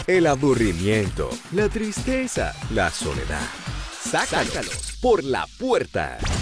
el aburrimiento, la tristeza, la soledad. Sácalos por la puerta.